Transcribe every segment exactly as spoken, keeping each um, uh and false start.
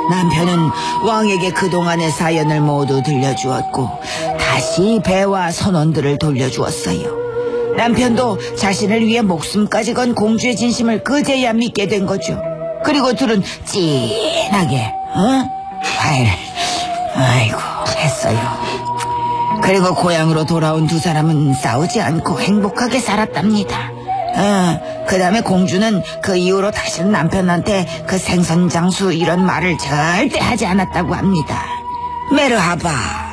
남편은 왕에게 그동안의 사연을 모두 들려주었고 다시 배와 선원들을 돌려주었어요. 남편도 자신을 위해 목숨까지 건 공주의 진심을 그제야 믿게 된 거죠. 그리고 둘은 찐하게 어? 화해를 아이고 했어요. 그리고 고향으로 돌아온 두 사람은 싸우지 않고 행복하게 살았답니다. 어, 그 다음에 공주는 그 이후로 다시는 남편한테 그 생선장수 이런 말을 절대 하지 않았다고 합니다. 메르하바.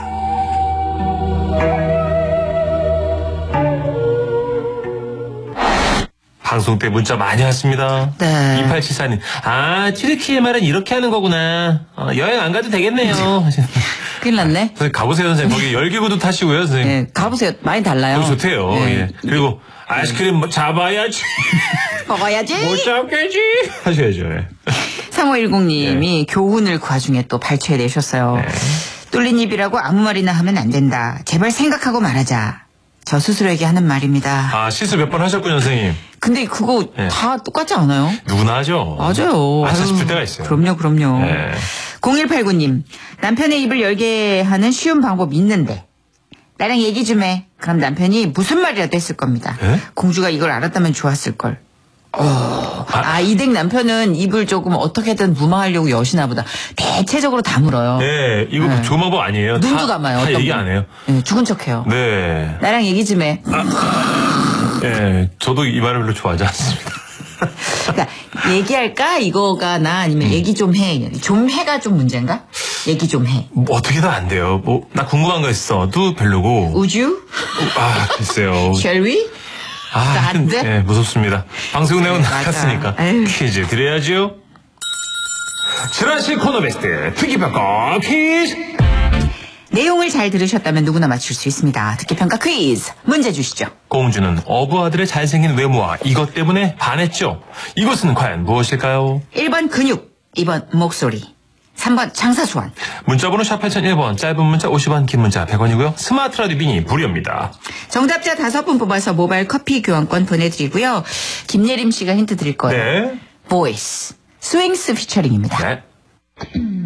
방송 때 문자 많이 왔습니다. 네. 이팔칠사님, 아, 튀르키예 말은 이렇게 하는 거구나. 어, 여행 안 가도 되겠네요. 큰일 났네. 선생님, 가보세요, 선생님. 거기 열기구도 타시고요, 선생님. 네, 가보세요. 많이 달라요. 거기 좋대요. 네. 예. 그리고 아이스크림 뭐 잡아야지. 먹어야지. 못 잡겠지. 하셔야죠. 예. 삼오일공님이 네. 교훈을 그 와중에 또 발췌해내셨어요. 네. 뚫린 입이라고 아무 말이나 하면 안 된다. 제발 생각하고 말하자. 저 스스로에게 하는 말입니다. 아, 실수 몇 번 하셨군요, 선생님. 근데 그거 네. 다 똑같지 않아요? 누구나 하죠. 맞아요. 아차 싶을 때가 있어요. 그럼요, 그럼요. 네. 공일팔구님, 남편의 입을 열게 하는 쉬운 방법 있는데 나랑 얘기 좀 해. 그럼 남편이 무슨 말이라도 했을 겁니다. 네? 공주가 이걸 알았다면 좋았을걸. 어, 아, 이댁 남편은 입을 조금 어떻게든 무마하려고 여시나 보다. 대체적으로 다물어요. 네, 이거 네. 좋은 방법 아니에요. 눈도 다, 감아요. 다 어떤 얘기 분. 안 해요. 네, 죽은 척해요. 네. 나랑 얘기 좀 해. 네, 저도 이 말을 별로 좋아하지 않습니다. 그러니까 얘기할까 이거가 나 아니면 음. 얘기 좀 해. 좀 해가 좀 문제인가? 얘기 좀 해. 뭐 어떻게든 안 돼요. 뭐 나 궁금한 거 있어도 별로고. 우주? 아, 글쎄요. Shall we? 아, 하여튼, 돼? 네, 무섭습니다. 방송 내용 네, 나갔으니까 에휴. 퀴즈 드려야죠. 지라시 코너 베스트 특기평가 퀴즈. 내용을 잘 들으셨다면 누구나 맞출 수 있습니다. 듣기평가 퀴즈 문제 주시죠. 공주는 어부 아들의 잘생긴 외모와 이것 때문에 반했죠. 이것은 과연 무엇일까요? 일 번 근육, 이 번 목소리, 삼 번 장사수완. 문자번호 샵 팔공공일 번, 짧은 문자 오십 원, 긴 문자 백 원이고요. 스마트 라디오 미니 무료입니다. 정답자 다섯 분 뽑아서 모바일 커피 교환권 보내드리고요. 김예림 씨가 힌트 드릴 거예요. 네. 보이스, 스윙스 피처링입니다. 네.